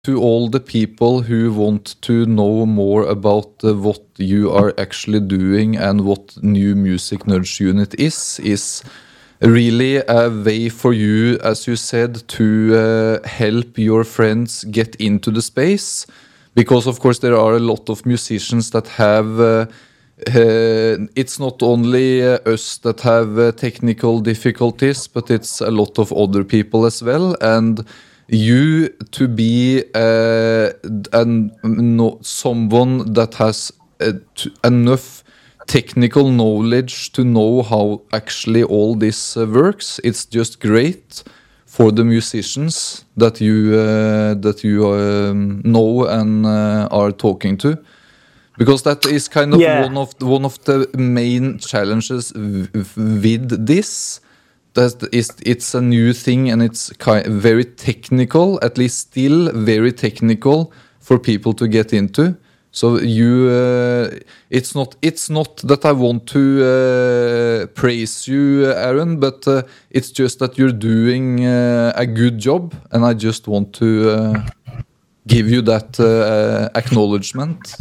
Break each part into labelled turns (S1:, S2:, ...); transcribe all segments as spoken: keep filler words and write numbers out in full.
S1: to all the people who want to know more about uh, what you are actually doing and what New Music Nudge Unit is, is really a way for you, as you said, to uh, help your friends get into the space. Because, of course, there are a lot of musicians that have... Uh, uh, it's not only uh, us that have uh, technical difficulties, but it's a lot of other people as well. And you to be uh, an, no, someone that has uh, t- enough technical knowledge to know how actually all this uh, works, it's just great for the musicians that you uh, that you um, know and uh, are talking to, because that is kind of
S2: yeah.
S1: one of the, one of the main challenges w- with this. That is, it's a new thing and it's kind very technical, at least still very technical for people to get into. So you, uh, it's not it's not that I want to uh, praise you, Aaron, but uh, it's just that you're doing uh, a good job, and I just want to uh, give you that uh, acknowledgement.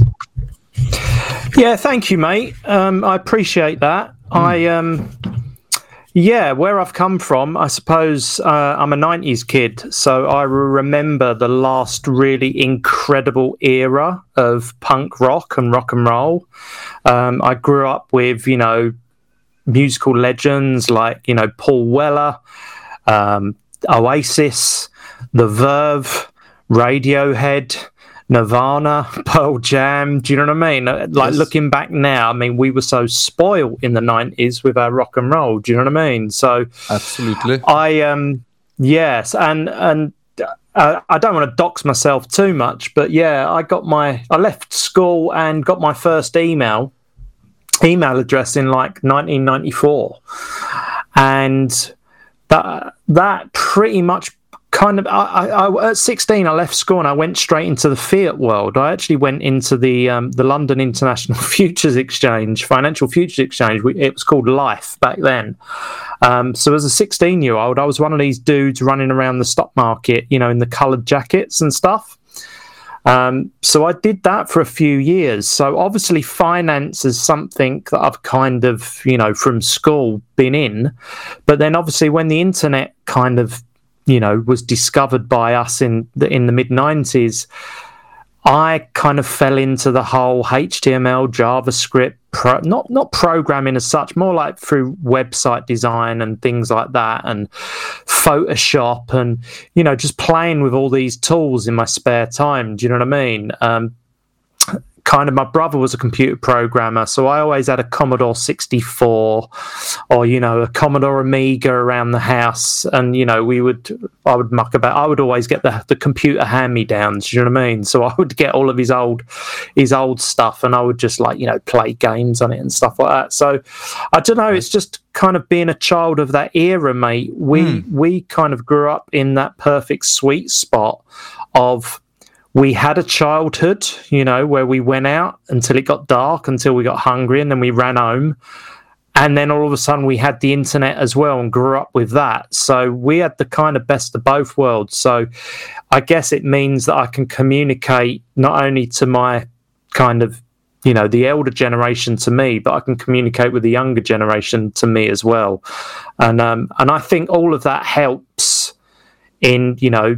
S2: Yeah, thank you, mate. Um, I appreciate that. Mm. I um. Yeah, where I've come from, I suppose uh, I'm a nineties kid, so I remember the last really incredible era of punk rock and rock and roll. Um, I grew up with, you know, musical legends like, you know, Paul Weller, um, Oasis, The Verve, Radiohead, Nirvana, Pearl Jam. Do you know what I mean? Like, yes. Looking back now, I mean, we were so spoiled in the nineties with our rock and roll. Do you know what I mean? So,
S1: absolutely.
S2: I um, yes, and and uh, I don't want to dox myself too much, but yeah, I got my I left school and got my first email email address in like nineteen ninety-four, and that that pretty much. Kind of, I, I, at sixteen, I left school and I went straight into the fiat world. I actually went into the um, the London International Futures Exchange, Financial Futures Exchange. It was called Life back then. Um, so as a sixteen-year-old, I was one of these dudes running around the stock market, you know, in the coloured jackets and stuff. Um, so I did that for a few years. So obviously finance is something that I've kind of, you know, from school been in. But then obviously when the internet kind of you know, was discovered by us in the in the mid nineties, I kind of fell into the whole H T M L, JavaScript, pro, not not programming as such, more like through website design and things like that, and Photoshop, and you know, just playing with all these tools in my spare time. Do you know what I mean? Um, kind of, my brother was a computer programmer, so I always had a Commodore sixty-four or, you know, a Commodore Amiga around the house, and, you know, we would, I would muck about, I would always get the, the computer hand-me-downs, you know what I mean? So I would get all of his old, his old stuff, and I would just, like, you know, play games on it and stuff like that. So, I don't know, it's just kind of being a child of that era, mate. We, mm. we kind of grew up in that perfect sweet spot of, we had a childhood, you know, where we went out until it got dark, until we got hungry, and then we ran home. And then all of a sudden we had the internet as well and grew up with that. So we had the kind of best of both worlds. So I guess it means that I can communicate not only to my kind of, you know, the elder generation to me, but I can communicate with the younger generation to me as well. And um, and I think all of that helps in, you know,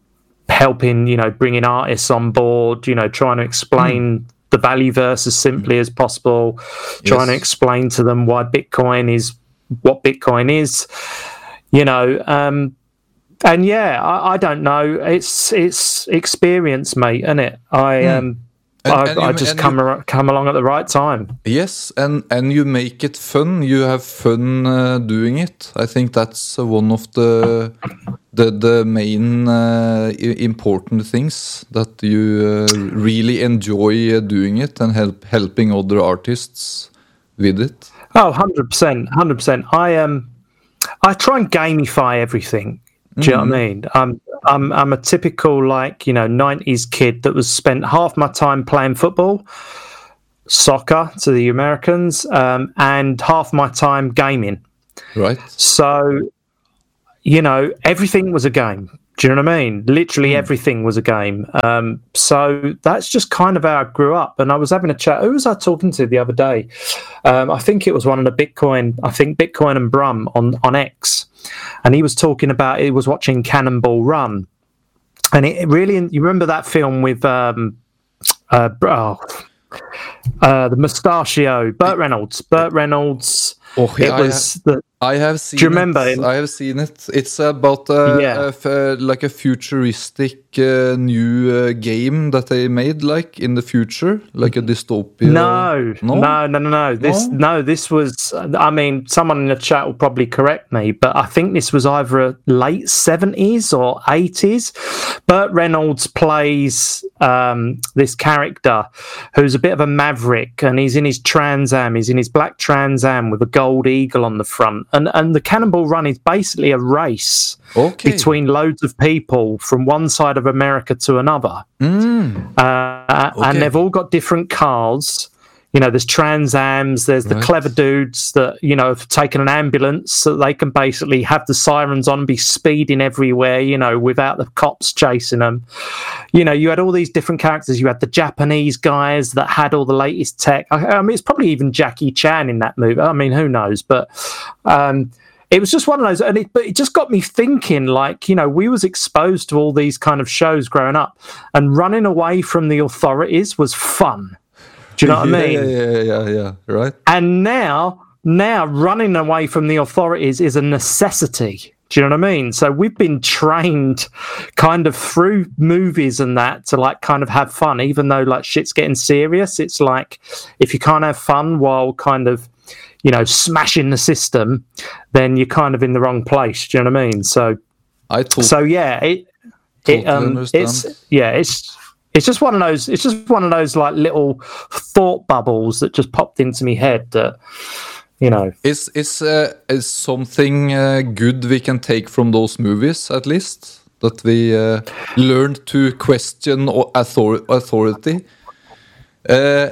S2: helping, you know, bringing artists on board, you know, trying to explain mm. the Valueverse as simply mm. as possible, yes. trying to explain to them why Bitcoin is what Bitcoin is, you know, um, and yeah, I, I don't know, it's it's experience, mate, isn't it? I mm. um And, I, and you, I just come you, ar- come along at the right time.
S1: Yes, and, and you make it fun. You have fun uh, doing it. I think that's uh, one of the the the main uh, important things, that you uh, really enjoy uh, doing it and help helping other artists with it.
S2: Oh, one hundred percent, one hundred percent. I um I try and gamify everything. Do you mm-hmm. know what I mean? I'm, I'm, I'm a typical, like, you know, nineties kid that was spent half my time playing football, soccer to the Americans, um, and half my time gaming.
S1: Right.
S2: So, you know, everything was a game. Do you know what I mean? Literally
S1: Mm.
S2: everything was a game. Um, so that's just kind of how I grew up. And I was having a chat. Who was I talking to the other day? Um, I think it was one of the Bitcoin, I think Bitcoin and Brum on, on X. And he was talking about, he was watching Cannonball Run. And it really, you remember that film with um, uh, oh, uh, the mustachio, Burt Reynolds. Burt Reynolds.
S1: Oh, yeah,
S2: it was
S1: I,
S2: the.
S1: I have seen
S2: Do you remember
S1: it.
S2: him?
S1: I have seen it. It's about uh,
S2: Yeah.
S1: a f- uh, like a futuristic uh, new uh, game that they made, like in the future, like a dystopia.
S2: No,
S1: no,
S2: no, no, no, no. This
S1: No?
S2: no, this was. I mean, someone in the chat will probably correct me, but I think this was either late seventies or eighties. Burt Reynolds plays um, this character who's a bit of a maverick, and he's in his Trans Am. He's in his black Trans Am with a gold eagle on the front, and and the Cannonball Run is basically a race
S1: Okay.
S2: between loads of people from one side of America to another.
S1: Mm.
S2: Uh,
S1: Okay.
S2: And they've all got different cars. You know, there's Trans Ams, there's the
S1: Right.
S2: clever dudes that, you know, have taken an ambulance so they can basically have the sirens on, be speeding everywhere, you know, without the cops chasing them. You know, you had all these different characters. You had the Japanese guys that had all the latest tech. I, I mean, it's probably even Jackie Chan in that movie. I mean, who knows? But um, it was just one of those, and it, but it just got me thinking, like, you know, we was exposed to all these kind of shows growing up, and running away from the authorities was fun. Do you know what
S1: yeah,
S2: I mean?
S1: Yeah, yeah, yeah, yeah. Right.
S2: And now, now running away from the authorities is a necessity. Do you know what I mean? So we've been trained kind of through movies and that to like kind of have fun, even though like shit's getting serious. It's like if you can't have fun while kind of, you know, smashing the system, then you're kind of in the wrong place. Do you know what I mean? So,
S1: I thought.
S2: so yeah, it,
S1: Totally
S2: it um,
S1: understand.
S2: it's yeah, it's. It's just one of those. It's just one of those like little thought bubbles that just popped into my head. That you know,
S1: Is is uh, is something uh, good we can take from those movies at least that we uh, learned to question o- author- authority? Uh,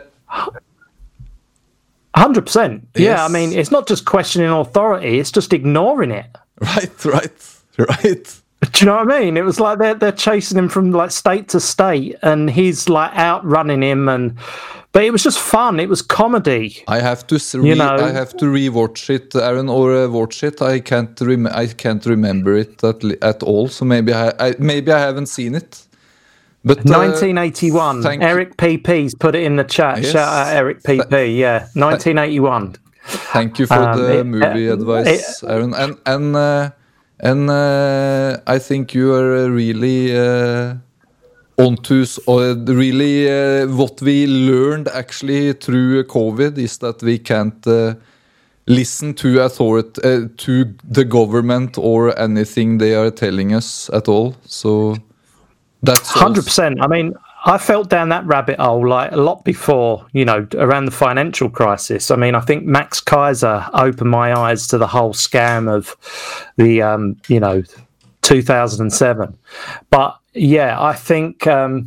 S2: hundred percent. Yeah, I
S1: Yes.
S2: mean, it's not just questioning authority; it's just ignoring it.
S1: right, right, right.
S2: Do you know what I mean? It was like they're they're chasing him from like state to state, and he's like outrunning him, and but it was just fun. It was comedy.
S1: I have to s- re-
S2: You know-
S1: I have to rewatch it, Aaron, or uh, watch it. I can't rem- I can't remember it at, li- at all. So maybe I, I maybe I haven't seen it. But uh,
S2: nineteen eighty-one.
S1: thank-
S2: Eric P P's put it in the chat.
S1: Yes.
S2: Shout out Eric P P. Yeah, nineteen eighty-one.
S1: Thank you for
S2: Um,
S1: the
S2: it-
S1: movie
S2: uh,
S1: advice, Aaron. And and uh, and uh, I think you are uh, really uh, onto s- or really uh, what we learned actually through COVID is that we can't uh, listen to authority uh, to the government or anything they are telling us at all. So that's
S2: Hundred
S1: also-
S2: percent. I mean, I felt down that rabbit hole like a lot before, you know, around the financial crisis. I mean, I think Max Kaiser opened my eyes to the whole scam of the, um, you know, two thousand seven. But yeah, I think um,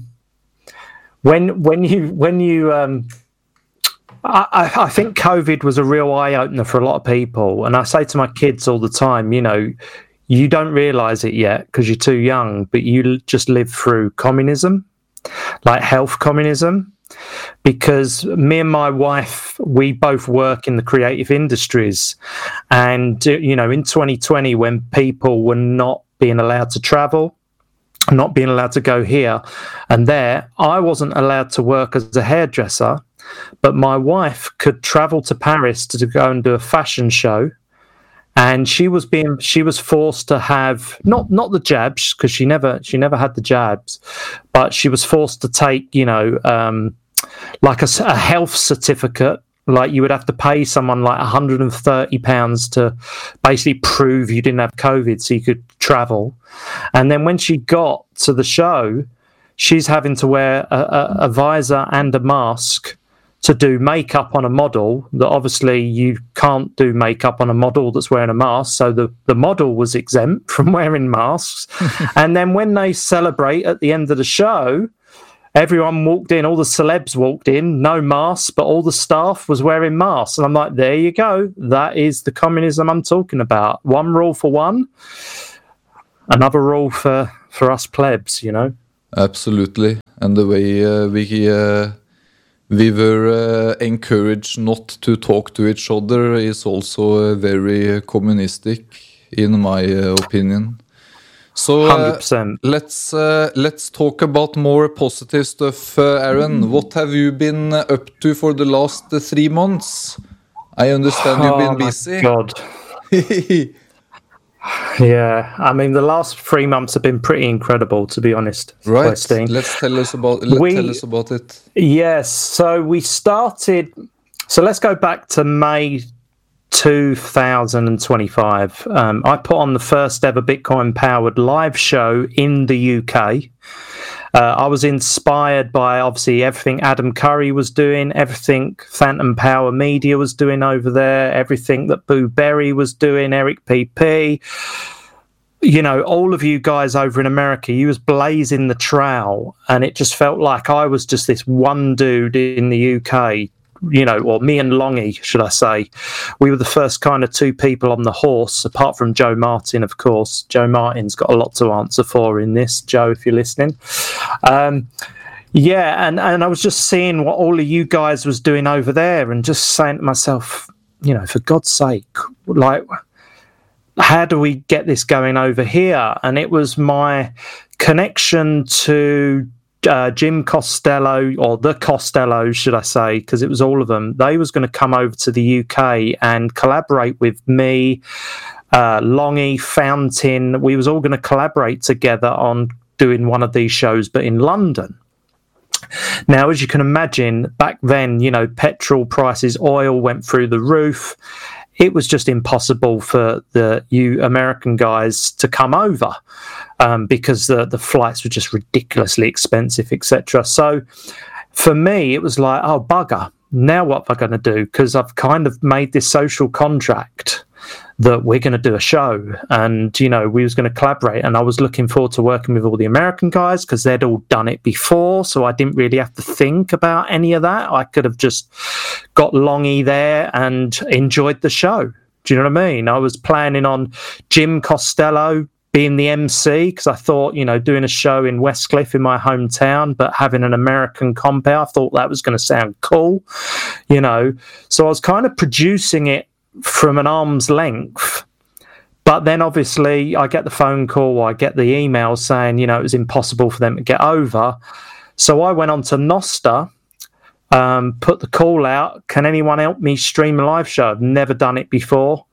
S2: when when you when you um, I, I I think COVID was a real eye opener for a lot of people, and I say to my kids all the time, you know, you don't realise it yet because you're too young, but you l- just lived through communism, like health communism. Because me and my wife, we both work in the creative industries, and uh, you know, in twenty twenty, when people were not being allowed to travel, not being allowed to go here and there, I wasn't allowed to work as a hairdresser, but my wife could travel to Paris to go and do a fashion show. And she was being, she was forced to have not not the jabs because she never she never had the jabs, but she was forced to take, you know, um, like a, s- a health certificate. Like you would have to pay someone like one hundred thirty pounds to basically prove you didn't have COVID, so you could travel. And then when she got to the show, she's having to wear a, a, a visor and a mask to do makeup on a model that obviously you can't do makeup on a model that's wearing a mask. So the, the model was exempt from wearing masks. And then when they celebrate at the end of the show, everyone walked in, all the celebs walked in, no masks, but all the staff was wearing masks. And I'm like, there you go. That is the communism I'm talking about. One rule for one, another rule for for us plebs, you know.
S1: Absolutely, and the way uh, we uh, we were uh, encouraged not to talk to each other is also uh, very communistic, in my uh, opinion. So uh, let's uh, let's talk about more positive stuff, uh, Aaron. What have you been up to for the last uh, three months? I understand you've been
S2: oh,
S1: busy.
S2: My God. Yeah, I mean the last three months have been pretty incredible, to be honest.
S1: Right.
S2: Westing.
S1: Let's tell us about. Let's
S2: we,
S1: tell us about it.
S2: Yes. So we started. So let's go back to May two thousand twenty-five. Um, I put on the first ever Bitcoin powered live show in the U K. Uh, I was inspired by obviously everything Adam Curry was doing, everything Phantom Power Media was doing over there, everything that Boo Berry was doing, Eric P P. You know, all of you guys over in America, you was blazing the trail, and it just felt like I was just this one dude in the U K. You know, or me and Longy, should I say. We were the first kind of two people on the horse, apart from Joe Martin, of course. Joe Martin's got a lot to answer for in this, Joe, if you're listening. Um, yeah, and, and I was just seeing what all of you guys was doing over there and just saying to myself, you know, for God's sake, like, how do we get this going over here? And it was my connection to Uh, Jim Costello, or the Costello, should I say, because it was all of them. They was going to come over to the U K and collaborate with me, uh, Longy, Fountain. We was all going to collaborate together on doing one of these shows, but in London. Now, as you can imagine, back then, you know, petrol prices, oil went through the roof. It was just impossible for the you American guys to come over um, because the, the flights were just ridiculously expensive, et cetera. So for me, it was like, oh, bugger. Now what am I going to do? Because I've kind of made this social contract that we're going to do a show, and you know we was going to collaborate, and I was looking forward to working with all the American guys because they'd all done it before, so I didn't really have to think about any of that. I could have just got Longy there and enjoyed the show. Do you know what I mean? I was planning on Jim Costello being the M C because I thought, you know, doing a show in Westcliff in my hometown, but having an American compere, I thought that was going to sound cool, you know. So I was kind of producing it from an arm's length. But then obviously I get the phone call, I get the email saying, you know, it was impossible for them to get over. So I went on to Nostr, um, put the call out, can anyone help me stream a live show? I've never done it before.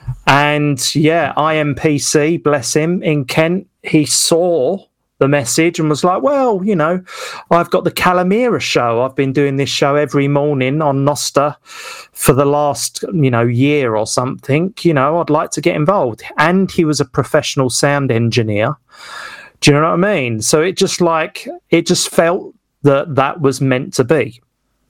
S2: And yeah, I M P C, bless him, in Kent, he saw the message and was like, well, you know, I've got the Calamira show. I've been doing this show every morning on Nostr for the last, you know, year or something. You know, I'd like to get involved. And he was a professional sound engineer. Do you know what I mean? So it just like, it just felt that that was meant to be.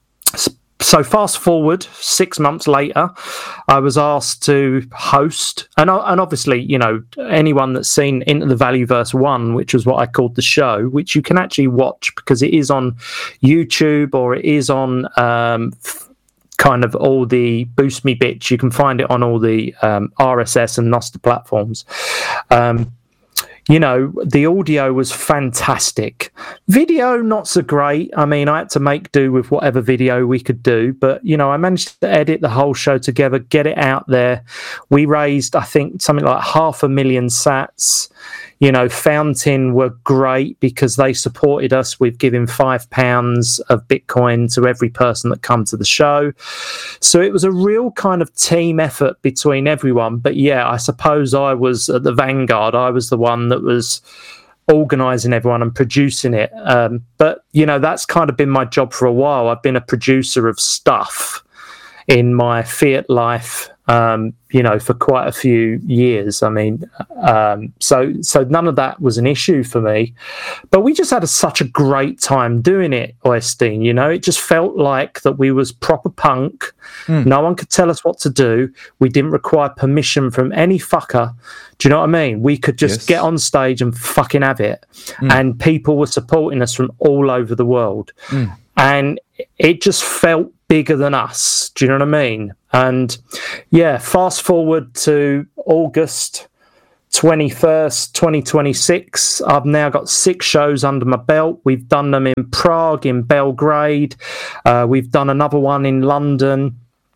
S2: So fast forward six months later, I was asked to host, and and obviously, you know, anyone that's seen Into the Valueverse one, which was what I called the show, which you can actually watch because it is on YouTube or it is on um, kind of all the Boost Me bits. You can find it on all the um, R S S and Nostr platforms. Um, You know, the audio was fantastic. Video, not so great. I mean, I had to make do with whatever video we could do. But, you know, I managed to edit the whole show together, get it out there. We raised, I think, something like half a million sats. You know, Fountain were great because they supported us with giving five pounds of Bitcoin to every person that come to the show. So it was a real kind of team effort between everyone. But yeah, I suppose I was at the vanguard. I was the one that was organising everyone and producing it. Um, but, you know, that's kind of been my job for a while. I've been a producer of stuff in my fiat life, um, you know, for quite a few years. I mean, um, so so none of that was an issue for me. But we just had a, such a great time doing it, Oystein, you know. It just felt like that we was proper punk. Mm. No one could tell us what to do. We didn't require permission from any fucker. Do you know what I mean? We could just yes. get on stage and fucking have it. Mm. And people were supporting us from all over the world. Mm. And it just felt bigger than us. Do you know what I mean? And yeah, fast forward to August twenty-first, twenty twenty-six. I've now got six shows under my belt. We've done them in Prague, in Belgrade. Uh, we've done another one in London.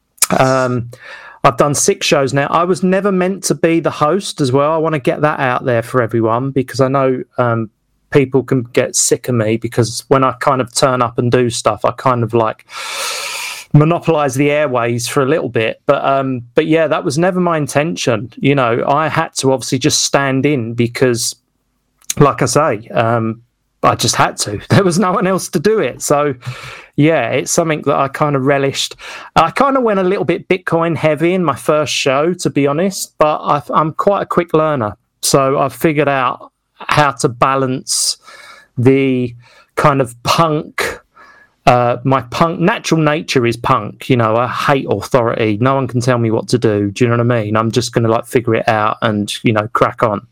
S2: Um, I've done six shows now. I was never meant to be the host as well. I want to get that out there for everyone, because I know um, people can get sick of me, because when I kind of turn up and do stuff, I kind of like monopolize the airways for a little bit. But um, but yeah, that was never my intention. You know, I had to obviously just stand in because, like I say, um, I just had to. There was no one else to do it. So yeah, it's something that I kind of relished. I kind of went a little bit Bitcoin heavy in my first show, to be honest, but I've, I'm quite a quick learner. So I've figured out how to balance the kind of punk. Uh, my punk natural nature is punk. You know, I hate authority. No one can tell me what to do. Do you know what I mean? I'm just going to like figure it out and, you know, crack on.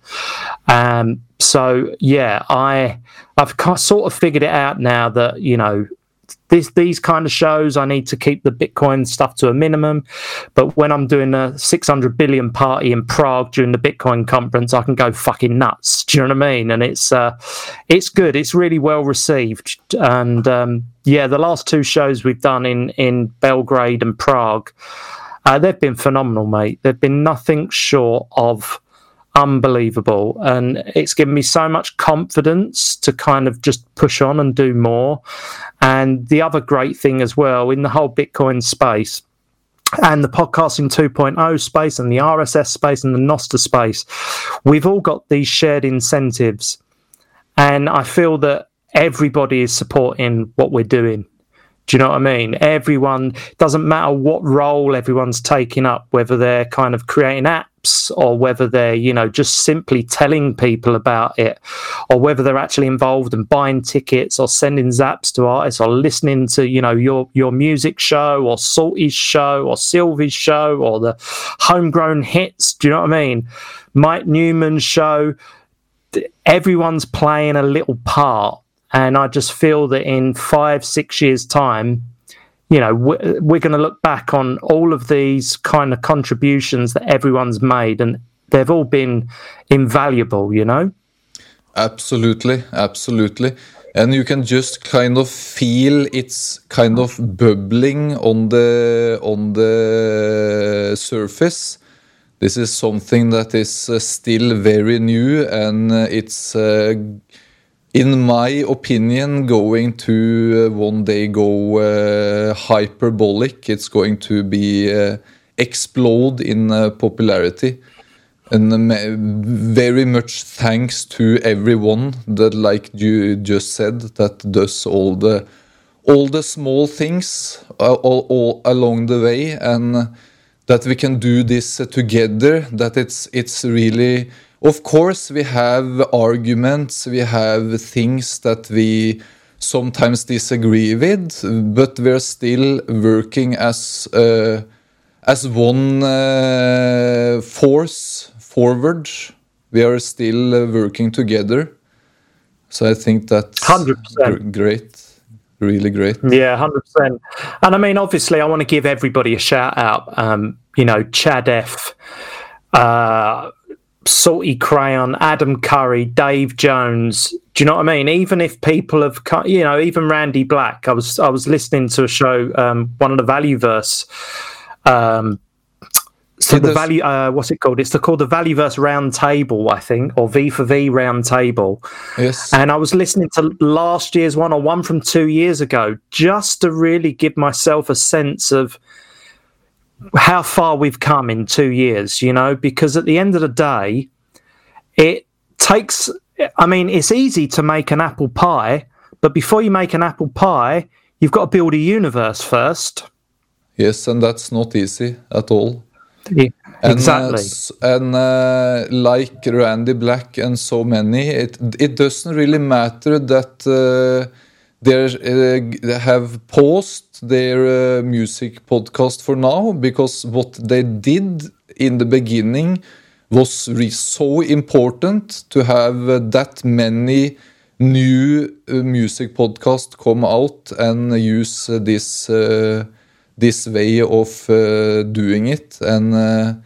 S2: Um, so yeah, I I've sort of figured it out now that, you know, This, these kind of shows, I need to keep the Bitcoin stuff to a minimum. But when I'm doing a six hundred billion party in Prague during the Bitcoin conference, I can go fucking nuts. Do you know what I mean? And it's uh, it's good. It's really well received. And um, yeah, the last two shows we've done in, in Belgrade and Prague, uh, they've been phenomenal, mate. They've been nothing short of unbelievable, and it's given me so much confidence to kind of just push on and do more. And the other great thing as well in the whole Bitcoin space and the podcasting two point oh space and the R S S space and the Nostr space, we've all got these shared incentives, and I feel that everybody is supporting what we're doing. Do you know what I mean? Everyone, doesn't matter what role everyone's taking up, whether they're kind of creating apps or whether they're, you know, just simply telling people about it, or whether they're actually involved in buying tickets or sending zaps to artists or listening to, you know, your, your music show or Salty's show or Sylvie's show or the Homegrown Hits. Do you know what I mean? Mike Newman's show. Everyone's playing a little part. And I just feel that in five, six years' time, you know, we're, we're going to look back on all of these kind of contributions that everyone's made, and they've all been invaluable, you know?
S1: Absolutely, absolutely. And you can just kind of feel it's kind of bubbling on the on the surface. This is something that is uh, still very new, and uh, it's... Uh, in my opinion, going to uh, one day go uh, hyperbolic. It's going to be uh, explode in uh, popularity. And um, very much thanks to everyone that, like you just said, that does all the all the small things uh, all, all along the way, and that we can do this uh, together. That it's it's really. Of course, we have arguments, we have things that we sometimes disagree with, but we're still working as uh, as one uh, force forward. We are still uh, working together. So I think that's
S2: one hundred percent.
S1: Gr- great, really great.
S2: Yeah, one hundred percent. And I mean, obviously, I want to give everybody a shout out. Um, you know, Chad F., uh, Salty Crayon, Adam Curry, Dave Jones. Do you know what I mean? Even if people have, you know, even Randy Black. I was I was listening to a show, um, one of the Valueverse. Um, so
S1: it
S2: the
S1: does...
S2: value, uh, what's it called? It's the, called the Valueverse Round Table, I think, or V for V Round Table.
S1: Yes.
S2: And I was listening to last year's one or one from two years ago, just to really give myself a sense of how far we've come in two years, you know, because at the end of the day, it takes, I mean, it's easy to make an apple pie, but before you make an apple pie, you've got to build a universe first.
S1: Yes, and that's not easy at all.
S2: Yeah, exactly.
S1: And, uh, and uh, like Randy Black and so many, it it doesn't really matter that uh, they uh, have paused their uh, music podcast for now, because what they did in the beginning was re- so important to have uh, that many new uh, music podcasts come out and use uh, this uh, this way of uh, doing it. And uh,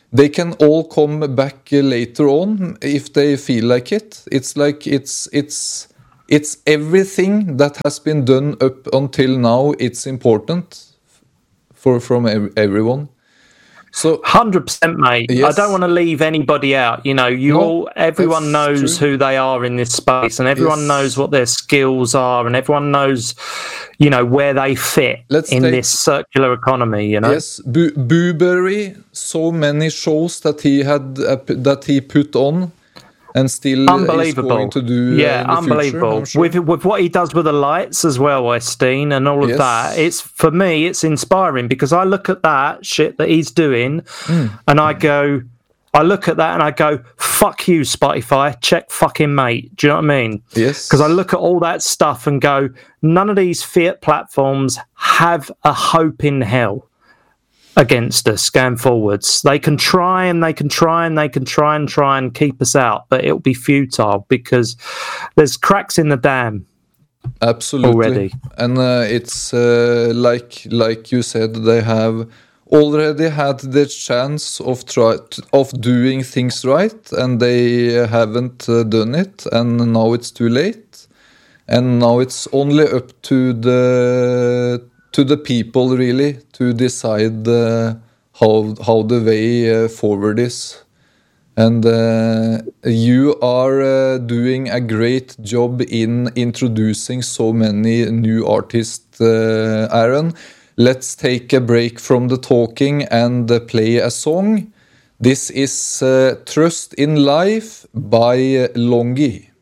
S1: they can all come back uh, later on if they feel like it. It's like it's it's it's everything that has been done up until now. It's important for from ev- everyone. So
S2: one hundred percent, mate.
S1: Yes.
S2: I don't want to leave anybody out. You know, you
S1: No,
S2: all, everyone
S1: that's
S2: knows
S1: true.
S2: who they are in this space, and everyone
S1: Yes.
S2: knows what their skills are, and everyone knows, you know, where they fit
S1: Let's
S2: in
S1: take-
S2: this circular economy. You know,
S1: Yes, Bu- Booberry, so many shows that he had uh, p- that he put on, and still uh, is
S2: unbelievable.
S1: going to do. uh,
S2: yeah,
S1: in the
S2: unbelievable.
S1: Future, I'm sure.
S2: With with what he does with the lights as well, Westeen, and all of
S1: Yes.
S2: that. It's for me, it's inspiring because I look at that shit that he's doing,
S1: Hmm.
S2: and I go, I look at that and I go, "Fuck you, Spotify. Check fucking mate." Do you know what I mean?
S1: Yes,
S2: Because I look at all that stuff and go, none of these fiat platforms have a hope in hell against us going forwards. They can try and they can try and they can try and try and keep us out, but it'll be futile because there's cracks in the dam.
S1: absolutely.
S2: already.
S1: And uh, it's uh, like like you said, they have already had the chance of try of doing things right, and they haven't uh, done it, and now it's too late. And now it's only up to the to the people really to decide uh, how how the way uh, forward is. And uh, you are uh, doing a great job in introducing so many new artists, uh, Aaron. Let's take a break from the talking and uh, play a song. This is uh, Trust in Life by Longy.